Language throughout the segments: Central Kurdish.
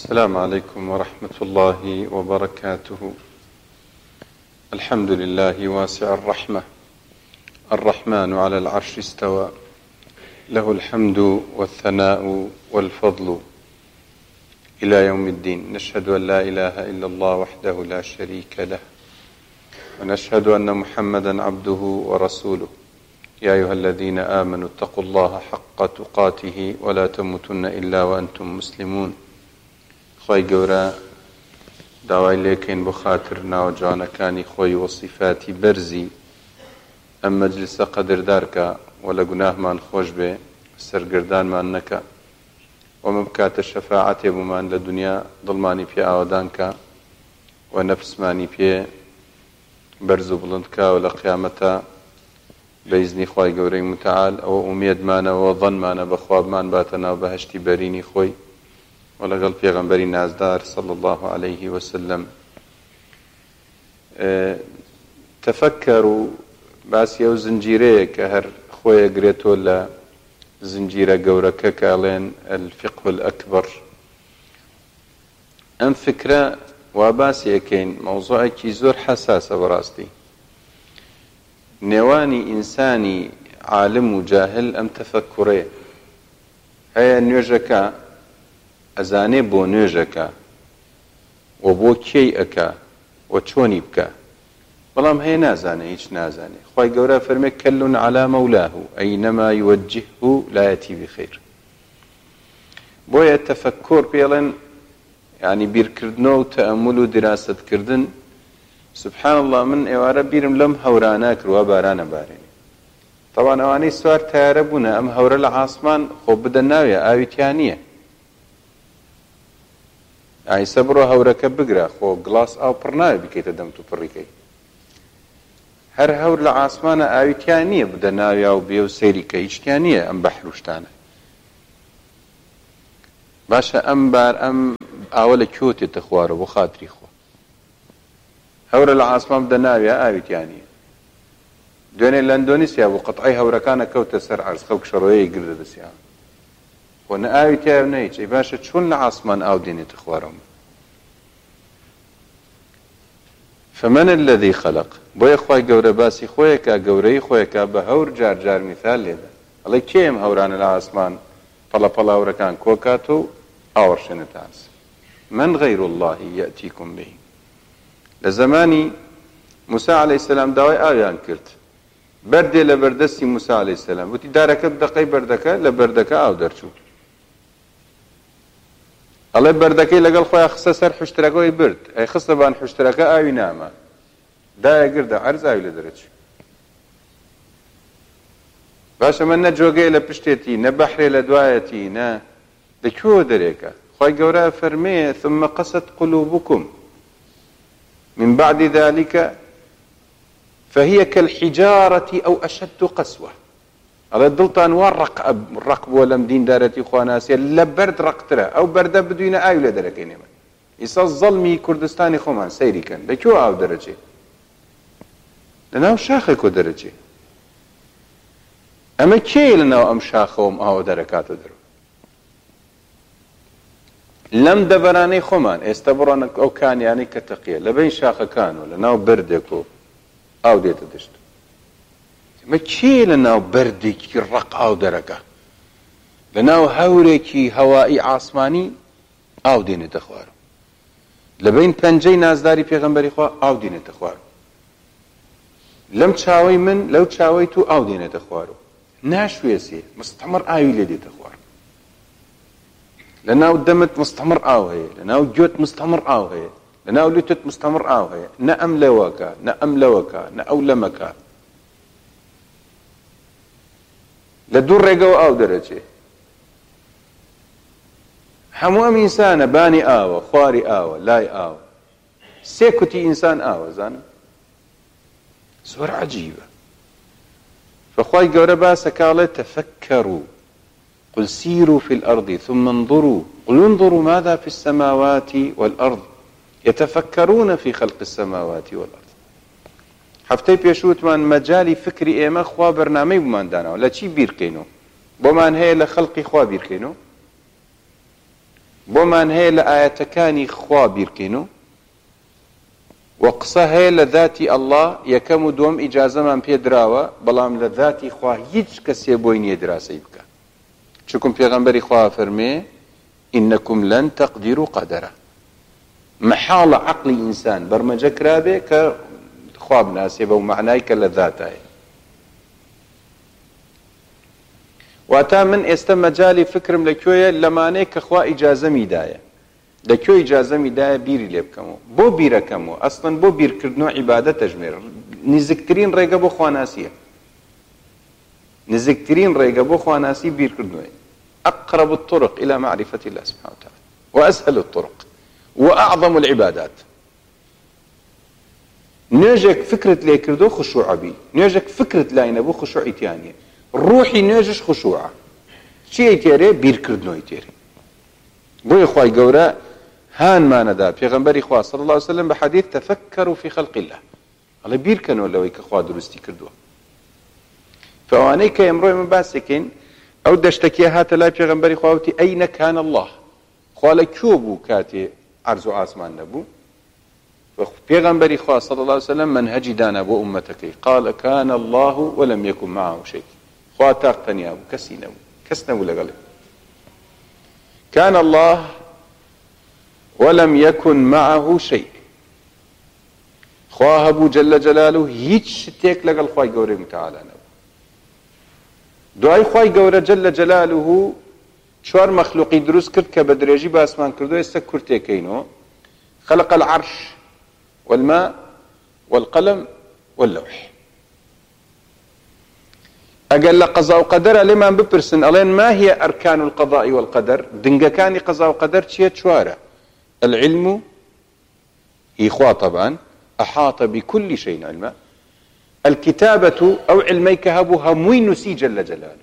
السلام عليكم ورحمة الله وبركاته. الحمد لله واسع الرحمة الرحمن على العرش استوى، له الحمد والثناء والفضل إلى يوم الدين. نشهد أن لا إله إلا الله وحده لا شريك له، ونشهد أن محمدا عبده ورسوله. يا أيها الذين آمنوا اتقوا الله حق تقاته ولا تموتن إلا وأنتم مسلمون. خۆی گەورە داوای لێکەین بۆ خاتر ناوەجوانەکانی خۆی و صفاتی بەرزی ئەم مەجلیسە قەدردارکە و لە گوناهمان خۆش بێ، سەرگردانمان نەکە، ومە بکاتە شەفاعەتێ بوومان لە دنیا، دڵمانی پێ ئاوادانکە و نەفسمانی پێ بەرز و بڵندکە و لە قیامەتە بەئیزنی خوای گەورەی متعال ئەوە ئومێدمانەوە ظەنمانە بەخوا بمان باتە ناو بەهەشتی بەرینی خۆی و لەگەڵ پێغەمبەری نازدار صلی الله عليه وسلم. تەفەکەر و باسی ئەو زنجیرەیە کە هەر خۆی ئەگرێتۆ لە زنجیرە گەورەکە کە ئەڵێن الفقه الأكبر. ئەم فکرە وا باسی ئەکەین، مەوزوعێکی زۆر حەساسە بەڕاستی. نێوانی ئینسانی عالم و جاهل ئەم تەفەکوڕەیە هەیە. نوێژەکە ئەزانێ بۆ نوێژەکە و بۆ کێی ئەکا و چۆنی بکە، بەڵام هەیە نازانێ، هیچ نازانێ. خوای گەورە فەرمێ کەلون عەلا مەولاه ئەینەما یوجهه لا یەتی بخەیر. بۆیە تەفەکۆر پێڵێن، یعنی بیرکردنەوە و تەئەممول و دراستکردن. سبحان الله، من ئێوارە بیرم لەم هەورانە کردووە بارانە بارێنێ. تەوان ئەوانەی سوار تایارە بوونە ئەم هەورە لە عاسمان خۆ بدە ناوێ، ئاویتیان نییە. ئایسە بڕۆ هەورەکە بگرە، خۆ گڵاس ئاو پڕ ناوێ بکەیتە دەم و پڕیکەی. هەر هەور لە عاسمانە ئاویتیان نییە بدە ناویا و بێ و سەیریکە، هیچتیان نییە ئەم بەحروشتانە. باشە ئەم بار ئەم ئاوە لە کۆ تێتە خوارە بۆ خاتری خۆ. هەورە لە عاسمان بدە ناویا، ئاویتیان نییە. دوێنێ لە ئەندۆنیسیا بوو قەتعی هەورەکانە کەوتە سەر عەرز، خەڵک شەڕۆیەی گردە دەستیان خۆ نە ئاوی تیا نەیچ. ئەی باشە چۆن لە عاسمان ئاو دێنێتە خوارەوە؟ فمن الذي خلق. بۆیە خوای گەورە باسی خۆیەکە، گەورەی خۆیەکە بە هەور جار جار میثال لێدا. ئەڵێ کێم هەورانە لە عاسمان پەڵە پەڵە هەورەکان کۆکات و ئاوەڕشێنێتە عەرز؟ من غەیر الله یەئتیکم به. لە زمانی موسی عەلەیهی السەلام داوای ئاویان کرد، بەردێ لە بەردەستی موسی عەلەیهی السەلام، وتی دارەکە بدەقەی بەردەکە، لە بەردەکە ئاو دەرچوو. ئەڵێ بەردەکەی لەگەڵ خۆیان خستە سەر حوشترەکەی برد، ئەی خستە بان حوشترەکە ئاوی ناما، دایە گردە عەرز ئاوی لە دەرەچوو. باشە من نە جۆگەیە لە پشتێتی، نە بەحرێ لە دوایەتی، نە لەکوێوە دەرێکە. خوای گەورە فەرمێ ثم قست قلوبكم من بعد ذلك فهي كالحجارة أو أشد قسوة. ئەڵێ دڵتان وا ڕق بووە لەم دیندارەتی خواناسیە، لە بەرد ڕقترە. ئەو بەردە بدوینە ئاوی لە دەرەکەینێمە. ئیسا زەڵمی کوردستانی خۆمان سەیریکەن، لەکوێ ئاو دەرەچێ؟ لەناو شاخێکۆ دەرەچێ. ئەمە کێ لەناو ئەم شاخەوەم ئاوە دەرەکاتە دەرەوە؟ لەم دەڤەرانەی خۆمان ئێستا بڕۆنە ئەو کانیانەی کە تەقیە لە بین شاخەکانەوە لەناو بەردێکۆ ئاو دێتە دەشت. ئەمە کێ لەناو بەردێکی ڕق ئاو دەرەکە؟ لەناو هەورێکی هەوایی عاسمانی ئاو دێنێتە خوارەوە. لە بین پەنجەی نازداری پێغەمبەری خوا ئاو دێنێتە خوارەوە. لەم چاوەی من لەو چاوەی تو ئاو دێنێتە خوارەوە. ناشوێسێ، مستەمر ئاوی لێ دێتە خوارەوە. لەناو دەمت مستەمر ئاو هەیە، لەناو گوێت مستەمر ئاو هەیە، لەناو لوتت مستەمر ئاو هەیە. نە ئەم لەوەکە، نە ئەم لەوەکە، نە ئەو لەمەکە. لە دوو ڕێگەوە ئاو دەرەچێ. هەموو ئەم ئینسانە بانی ئاوە، خواری ئاوە، لای ئاوە. سێ کوتی ئینسان ئاوە، زانم زۆر عەجیبە. فخوای گەورە باسەکاڵێ تەفەکەروا قل سيروا في الأرض ثم انظروا قل انظروا ماذا في السماوات والأرض يتفكرون في خلق السماوات والأرض. هەفتەی پێشووتمان مەجای فکری ئێمە خوا بەرنامەی بمان داناوە لە چی بیرکەینەوە، بۆمان هەیە لە خەڵقی خوا بیرکەینەوە، بۆمان هەیە لە ئاەتەکانی خوا بیرکەین و قسە هەیە لە ذاتی ئەڵڵا یەکەم و دووەم ئیجازەمان پێ دراوە بەڵام لە ذاتی خوا هیچ کەسێ بۆی نییە دراسی بکە چونکە پێغەمبەری خوا فەرمێ ئینەکم لەن تەقدیروا قەدەرە محاڵە عەقڵی ئینسان بەرمەجە کرابێ کە خوا بناسێ بەو معنای کە لە ذاتایە. واتە من ئێستا مەجالی فکرم لەکوێیە لەمانەیە کە خوا ئیجازەمیدایە لەکوێ ئیجازەمیدایە بیری لێ بکەمەوە بۆ بیرەکەمەوە ئەسڵەن بۆ بیرکردنەوە عیبادەتە ژمێر نزیکترین ڕێگە بۆ خواناسیە نزیکترین ڕێگە بۆ خواناسی بیرکردنەوەی أقرب الطرق إلى معرفة الله سبحانه وتعالى وأسهل الطرق وأعظم العبادات. نوێژێک فکرت لێ کردو خشوع بی نوێژێک فکرت لای نەبوو خشوعی تیانیە ڕوحی نوێژش خشوعە چیەی تێرێ بیرکردنەوەی تێرێ بۆیە خوای گەورە هانمانەدا پێغەمبەری خوا صلی الله عليه وسلم بە حەدیث تفکروا في خلق الله ئەڵێ بیرکەنەوە لەوەی کە خوا دروستی کردووە. فەوانەی کە ئێمڕۆ ئێمە باسێکین ئەو دەشتەکیە هاتە لای پێغەمبەری خوا وتی ئەینە کان الله خوا لەکوێ بوو کاتێ عەرز و ئاسمان نەبوو پێغەمبەری خوا صلی الله عليه وسلم منهجی دانا بۆ ئومەتەکەی قال كان الله ولم يكن معه شيء خوا تاق تەنیا بوو کەسی نەبوو کەس نەبوو لەگەڵێ كان الله ولم يكن معه شيء خوا هەبوو جل جلاله هیچ شتێک لەگەڵ خوای گەورەی متعالی نەبوو. دوای خوای گەورە جل جلاله چوار مەخلوقی دروست کرد کە بە درێژی باسمان کردو ئێستا کورتێکەینەوە خلق العرش والماء والقلم واللوح. ئەگەر لە قەزا و قەدەرە لێمان بپرسن ئەڵێن ما هي أركان القضاء والقدر دنگەکانی قەزا و قەدەر چیە؟ چوارە. العلم هي خوا طبعا أحاط بكل شيء علما. الكتابة أو علميك هبو هموي نسي جل جلاله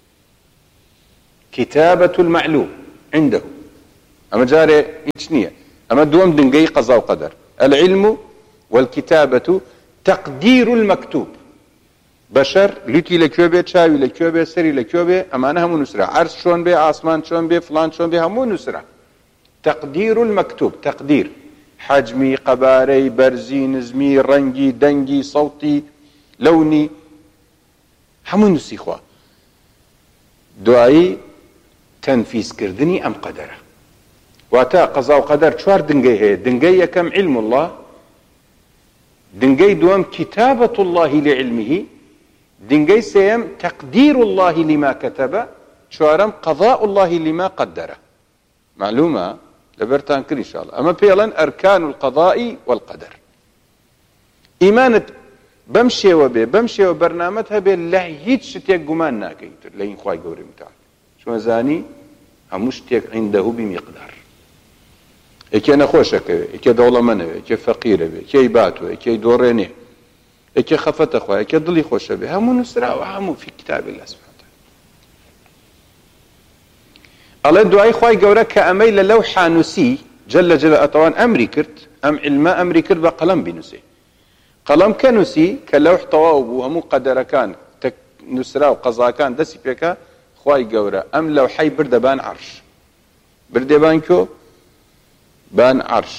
كتابة المعلوم عنده أما جاري إيشنية أما دوم دنقي قضاء وقدر العلم والكتابة تقدير المكتوب بشر لتي لكيوبي تشاوي لكيوبي سري لكيوبي أمانها همو نسرة عرش شون بي عاصمان شون بي فلان شون بي همو نسرة تقدير المكتوب تقدير حجمي قباري برزي نزمي رنجي دنجي صوتي لوني همو نسي خوا دوائي تنفيذ كردني أم قدره واتا قضاء وقدر چوار دنگي هي دنگي يكم علم الله دنگي دوام كتابة الله لعلمه دنگي سيم تقدير الله لما كتب چوارم قضاء الله لما قدره معلومة لبرتان كر إن شاء الله أما بيلا أركان القضاء والقدر إيمانت بمشي وبي بمشي وبرنامجها بي لا هيت شتيك قمان ناكي لين خواي قوري متعال شو زاني همشتيك عنده بمقدار اكي نخوشك اكي دولمنه اكي فقيره بي اكي باتو اكي دوريني اكي خفت اخويا اكي ضلي خوش بي همو نسرا وهمو في كتاب الله سبحانه وتعالى. الله دعاء خواي قورا كأميل لوحة نسي جل جلاله طوان امري كرت ام علماء امري كرت بقلم بنسي قلم كنسي كلوح طواوب وهمو قدر كان نسرا وقضاء كان دسي بيكا خواي قورا ام لوحي بردبان عرش بردبان كو بان عرش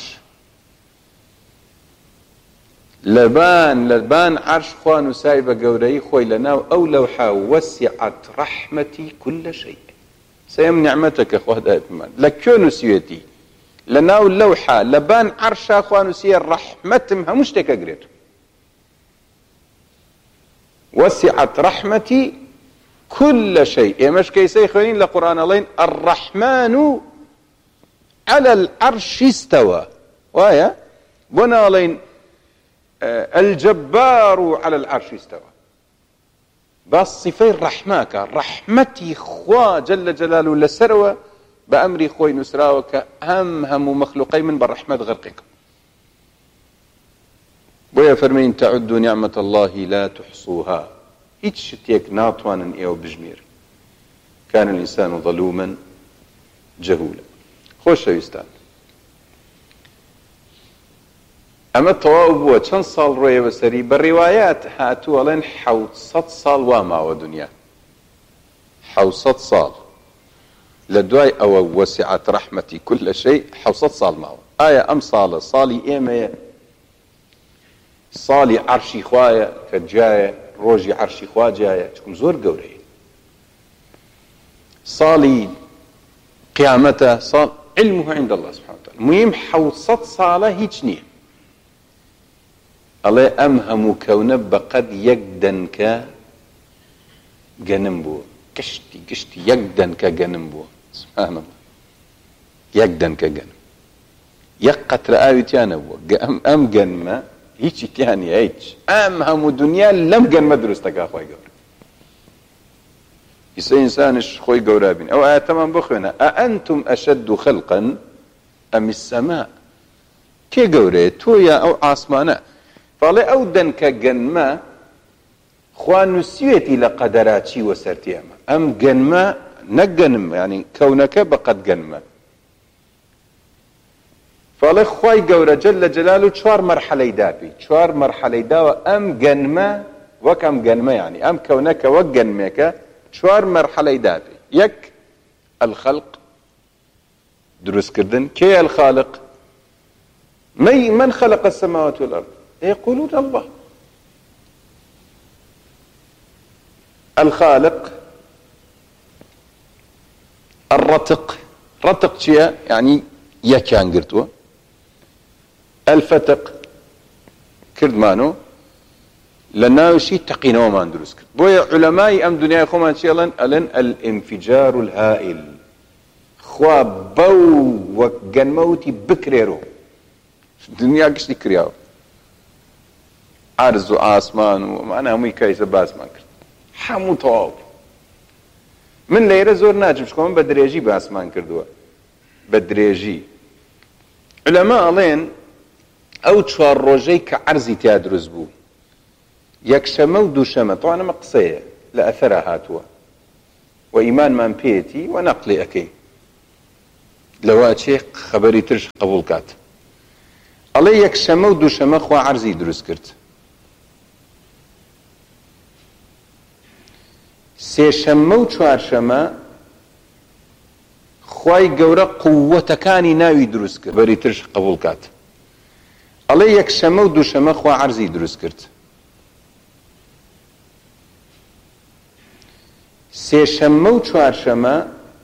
لبان عرش خوان سايبة قوري خوي لنا أو لوحة وسعت رحمتي كل شيء سيم نعمتك أخوة دائما لكيونو سيوتي لنا اللوحة لبان عرش خوان سي رحمتهم مشتك قريتو وسعت رحمتي كل شيء مش كيسي خوانين لقرآن الله الرحمن على العرش استوى ويا بنا لين الجبار على العرش استوى بس صفين رحماك رحمتي خوا جل جلاله لسروى بأمري خوي نسراوك هم مخلوقي من بالرحمة غرقكم بويا فرمين تعدوا نعمة الله لا تحصوها هيتش تيك ناطوانا ايو بجمير كان الإنسان ظلوما جهولا خوش ويستان اما تواو بوا چند سال روی بسری بالروايات هاتوا لين 700 سال وما ودنيا 700 سال لدواي أو وسعت رحمتي كل شيء 600 ساڵ ماوە. ئایا ئەم ساڵە ساڵی ئێمەیە، ساڵی عەرشی خوایە کە جایە، ڕۆژی عەرشی خوا جایە، چکم زۆر گەورەیە. ساڵی قیامەتە، ساڵ علمه عند الله سبحانه وتعالى. مهم 600 ساڵە هیچ نییە. ئەڵێ ئەم هەموو کەونە بەقەد یەک دەنکە گەنم بووە، گشتی یەک دەنکە گەنم بووە. سبحان الله، یەک دەنکە گەنم، یەک قەترە ئاوی تیا نەبووە. ئەم گەنمە هیچی تیا نییە، هیچ. ئەم هەموو دنیا لەم گەنمە دروستەکە خۆی گەورە. ئیسا ئینسانش خۆی گەورە بین. ئەو ئایەتەمان بخوێنە: ئەئەنتم ئەشەد خەلقا ئەم السەما. کێ گەورەیە، تۆ یا ئەو ئاسمانە؟ فەڵێ ئەو دەنکە گەنمە خوا نووسیوێتی لە قەدەراچی وەسەرتی ئەمە. ئەم گەنمە نەک گەنم، یعنی کەونەکە بەقەد گەنمە. فەڵێ خوای گەورە جەلە جەلالو 4 مەرحەلەی داپی، 4 مەرحەلەی داوە ئەم گەنمە وەک ئەم گەنمە، یعنی ئەم کەونەکە وەک گەنمێکە 4 مەرحەلەی داپی. یەک الخەلق، دروستکردن. کێ الخالق؟ من خلق السماوات والأرض؟ يقولون الله. الخالق. الرتق، رتق چیە؟ يعني یەکیان گرتووە. الفتق، کردمانۆ لە ناوشی تەقینەوەمان دروست کرد. بۆیە علەمای ئەم دنیای خۆمان چی ئەڵێن؟ ئەڵێن الانفجار الهائل. خوا بەو وەک گەنمەوتی بکرێرۆ دنیا گشتی کراوە، عەرز و ئاسمان و ئەمانە هەمووی کایسە باسمان کرد، هەموو تەواو. من لێرە زۆر ناچم، چکۆ من بە درێژی باسمان کردووە، بە درێژی. علەما ئەڵێن ئەو 4 ڕۆژەی کە عەرزی تیا دروست بوو، یەکشەمە و دووشەمە، تەوان ئەمە قسەیە لە ئەثەرە هاتووە و ئیمانمان پێیەتی و نەقڵی ئەکەی، لەوە چێ خەبەری ترش قبوڵ کات. ئەڵێ یەکشەمە و دووشەمە خوا عەرزی دروست کرد. سێشەمە و چوارشەمە خوای گەورە قووەتەکانی ناوی دروست کرد، بەری ترش قبوڵ کات. ئەڵێ یەکشەمە و دووشەمە خوا عەرزی دروست کرد. سێشەمە و چوارشەمە